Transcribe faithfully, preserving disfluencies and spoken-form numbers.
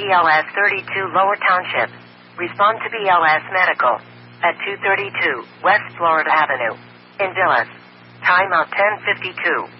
L S thirty-two Lower Township. Respond to B L S Medical at two thirty-two West Florida Avenue in Villas. Timeout ten fifty-two.